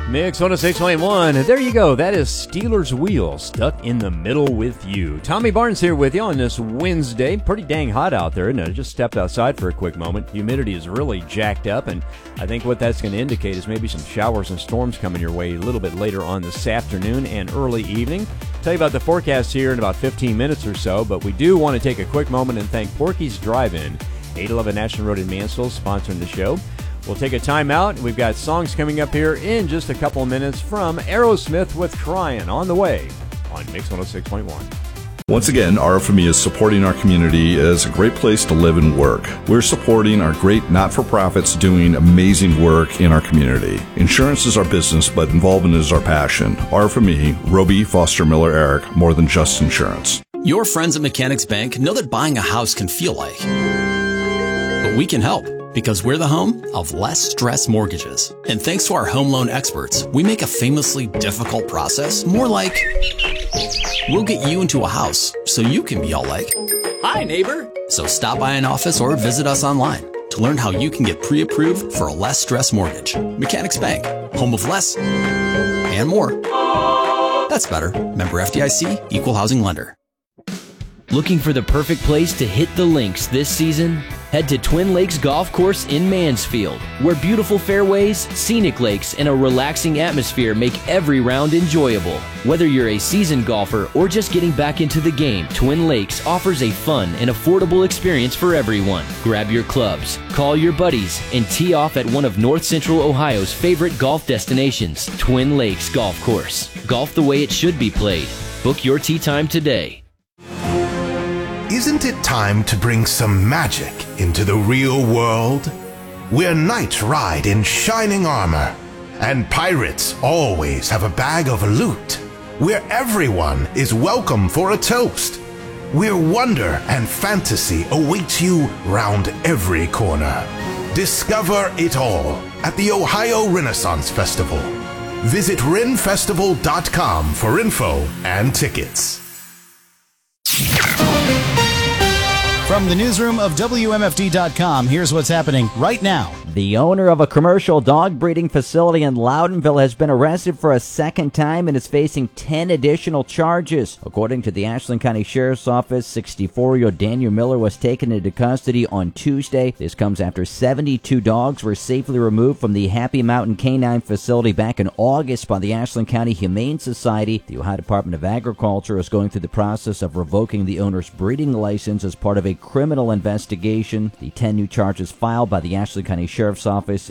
Mix 106.1. There you go. That is Steelers Wheel, stuck in the middle with you. Tommy Barnes here with you on this Wednesday. Pretty dang hot out there, isn't it? I just stepped outside for a quick moment. Humidity is really jacked up, and I think what that's going to indicate is maybe some showers and storms coming your way a little bit later on this afternoon and early evening. Tell you about the forecast here in about 15 minutes or so, but we do want to take a quick moment and thank Porky's Drive-In, 811 National Road in Mansfield, sponsoring the show. We'll take a timeout. We've got songs coming up here in just a couple of minutes from Aerosmith with Crying on the way on Mix 106.1. Once again, RFME is supporting our community as a great place to live and work. We're supporting our great not-for-profits doing amazing work in our community. Insurance is our business, but involvement is our passion. RFME, Roby, Foster, Miller, Eric, more than just insurance. Your friends at Mechanics Bank know that buying a house can feel like, but we can help. Because we're the home of less stress mortgages. And thanks to our home loan experts, we make a famously difficult process more like, we'll get you into a house so you can be all like, hi neighbor. So stop by an office or visit us online to learn how you can get pre-approved for a less stress mortgage. Mechanics Bank, home of less and more. That's better. Member FDIC, equal housing lender. Looking for the perfect place to hit the links this season? Head to Twin Lakes Golf Course in Mansfield, where beautiful fairways, scenic lakes, and a relaxing atmosphere make every round enjoyable. Whether you're a seasoned golfer or just getting back into the game, Twin Lakes offers a fun and affordable experience for everyone. Grab your clubs, call your buddies, and tee off at one of North Central Ohio's favorite golf destinations, Twin Lakes Golf Course. Golf the way it should be played. Book your tee time today. Isn't it time to bring some magic into the real world? Where knights ride in shining armor, and pirates always have a bag of loot. Where everyone is welcome for a toast. Where wonder and fantasy awaits you round every corner. Discover it all at the Ohio Renaissance Festival. Visit renfestival.com for info and tickets. From the newsroom of WMFD.com, here's what's happening right now. The owner of a commercial dog breeding facility in Loudonville has been arrested for a second time and is facing 10 additional charges. According to the Ashland County Sheriff's Office, 64-year-old Daniel Miller was taken into custody on Tuesday. This comes after 72 dogs were safely removed from the Happy Mountain Canine facility back in August by the Ashland County Humane Society. The Ohio Department of Agriculture is going through the process of revoking the owner's breeding license as part of a criminal investigation. The 10 new charges filed by the Ashland County Sheriff's Office